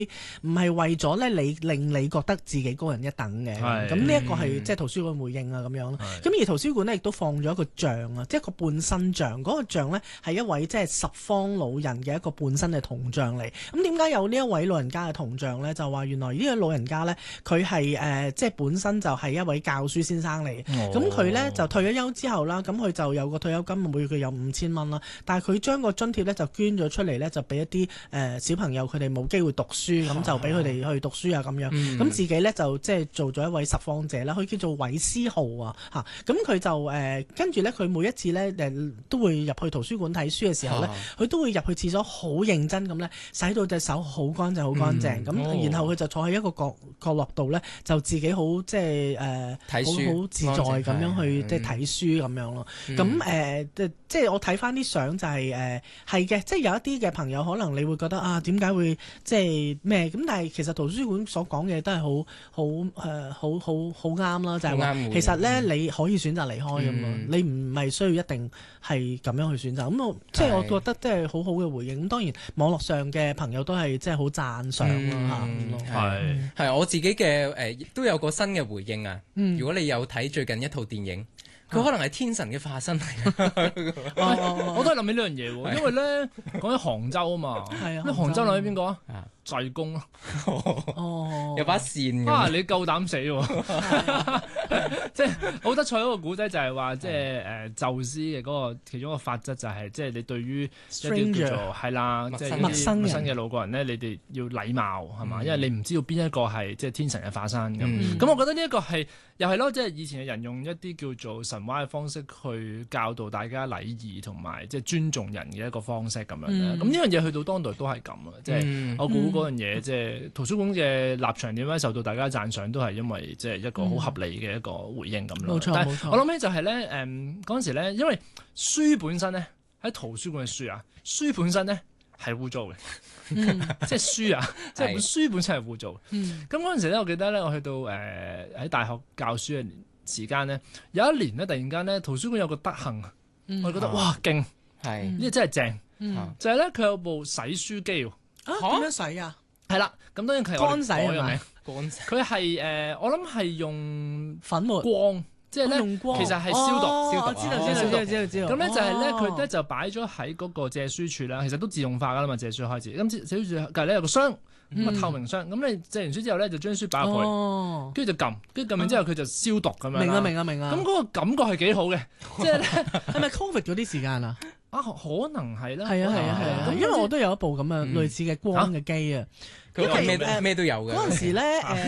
唔係為咗咧你令你覺得自己高人一等嘅，咁呢一個係即係圖書館回應啊咁樣咯。咁而圖書館咧亦都放咗一個像啊，即係一個半身像，嗰個像咧係一位即係十方老人嘅一個半身嘅銅像嚟。咁點解有呢一位老人家嘅銅像咧？就話原來呢個老人家咧佢係即係本身就係一位教書先生嚟。咁佢咧就退咗休之後啦，咁佢就有個退休金，每個月有5000蚊啦。但係佢將個津貼咧就捐咗出嚟咧，就俾一啲小朋友佢哋冇機會讀書。咁就俾佢哋去讀書啊咁樣，咁自己咧就即係做咗一位拾荒者啦，佢叫做韋思浩啊嚇，咁佢就跟住咧，佢每一次咧都會入去圖書館睇書嘅時候咧，佢都會入去廁所好認真咁咧，洗到隻手好乾淨好乾淨，咁然後佢就坐喺一個角落度咧，就自己好即係睇書好自在咁樣去即係睇書咁樣咯。咁即係我睇翻啲相就係嘅，即係有一啲嘅朋友可能你會覺得啊點解會即係咩咁？但係其實圖書館所講嘅都係好啱啦，就係話其實咧你可以選擇離開咁嘛，你唔係需要一定係咁樣去選擇。咁即係我覺得即係好好嘅回應。咁當然網絡上嘅朋友都係即係好讚賞啦嚇。 係我自己嘅都有個新嘅回應啊。如果你有睇最近一套電影。佢可能係天神嘅化身嚟， 我都係諗起呢樣嘢喎，因為咧講起杭州啊嘛，咁杭州諗起邊個啊？濟公咯， 有把扇你夠膽死喎！即係好得趣嗰個古仔就係話，即係宙斯嘅嗰個其中一個法則就係，即係你對於一啲叫做係啦，即係陌生嘅路過人咧，你哋要禮貌係嘛？因為你唔知道邊一個係即係天神嘅化身咁。咁我覺得呢一個係又係咯，即係以前嘅人用一啲叫做神話嘅方式去教導大家禮儀同埋即係尊重人嘅一個方式咁樣咧。咁呢樣嘢去到當代都係咁啊！即係我估嗰樣嘢，即係圖書館嘅立場點樣受到大家讚賞，都係因為即係一個好合理嘅一個回應咁咯。但係我諗起就係咧，嗰陣時咧，因為書本身咧喺圖書館嘅書啊，書本身咧係污糟嘅，即係書啊，即係本書本身係污糟。咁嗰陣時咧，我記得咧，我去到喺大學教書嘅時間咧，有一年咧，突然間咧，圖書館有個德行，我覺得哇勁，呢個真係正，就係咧佢有部洗書機喎。 點樣洗啊？ 係啦，咁當然佢係乾洗係咪？ 乾洗佢係我諗係用粉末光，即係咧其實係消毒。 我知道。 咁咧就係咧，佢咧就擺咗喺嗰個借書處啦。其實都自動化噶啦嘛，借書開始。咁借書處隔離有個箱，透明箱。咁你借完書之後咧，就將書擺入去，跟住就撳，跟住撳完之後佢就消毒咁樣。 明啊。 咁嗰個感覺係幾好嘅，即係咧係咪 Covid 嗰啲時間啊？ 可能係啦。 係啊。因為我都有一部咁嘅類似嘅光嘅機啊。 因為咩都有嘅。 嗰陣時咧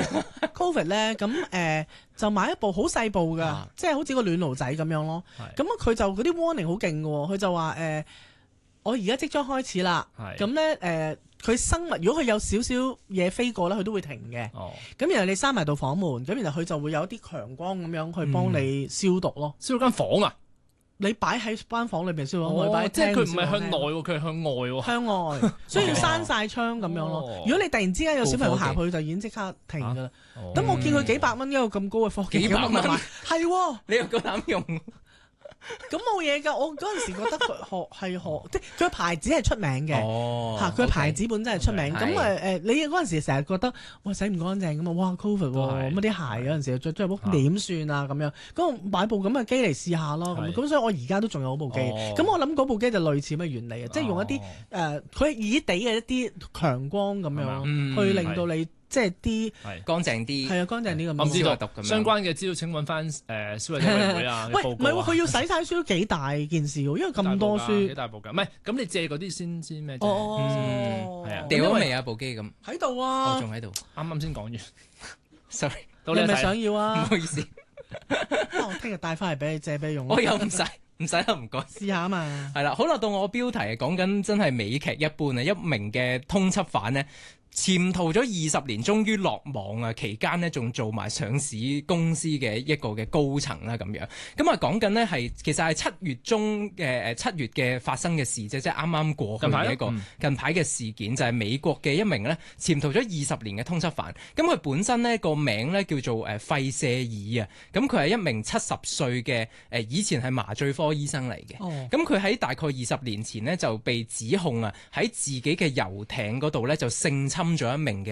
，Covid 咧，咁就買一部好細部㗎，即係好似個暖爐仔咁樣咯。咁佢就嗰啲 warning 好勁㗎喎，佢就話我而家即將開始啦。咁咧佢生物如果佢有少少嘢飛過咧，佢都會停嘅。咁然後你閂埋道房門，咁然後佢就會有啲強光咁樣去幫你消毒咯。 消毒間房啊？ 你擺喺間房裏邊消毒， 即係佢唔係向內喎，佢係向外喎。 向外，所以要閂晒窗咁樣咯。如果你突然之間有小朋友行去，就已經即刻停㗎啦。咁我見佢幾百蚊一個咁高嘅科技， 幾百蚊係喎， 你又夠膽用？ 咁冇嘢㗎，我嗰陣時覺得佢即係佢牌子係出名嘅，佢牌子本身係出名。咁你嗰陣時成日覺得哇洗唔乾淨咁啊，哇 Covid 喎，咁啲鞋嗰陣時着咗點算啊咁樣？咁我買部咁嘅機嚟試下咯。咁所以我而家都仲有部機。咁我諗嗰部機就類似咩原理啊？即係用一啲佢熱地嘅一啲強光咁樣，去令到你。即係啲乾淨啲， 係啊，乾淨啲咁。 我唔知道相關嘅資料請揾翻消委會啊。 喂，唔係喎，佢要洗晒書都幾大件事喎，因為咁多書。 幾大部㗎？唔係，咁你借嗰啲先咩啫？ 係啊，掉咗未啊部機咁？ 喺度啊， 我仲喺度。 啱先講完 ，sorry， 你係咪想要啊？ 唔好意思， 我聽日帶翻嚟俾你借俾你用。 我又唔使啦，唔該。 試下啊嘛。 係啦，好啦，到我標題講緊真係美劇一般啊，一名嘅通緝犯呢。潛逃咗20年，終於落網啊！期間呢，仲做埋上市公司嘅一個嘅高層啦，咁樣。咁啊，講緊呢係其實係7月中嘅7月嘅發生嘅事啫，即係啱啱過去嘅一個近排嘅事件，就係美國嘅一名呢潛逃咗20年嘅通緝犯。咁佢本身呢個名呢叫做費舍爾啊。咁佢係一名70歲嘅以前係麻醉科醫生嚟嘅。咁佢喺大概20年前呢就被指控啊喺自己嘅遊艇嗰度呢就性侵侵咗一名嘅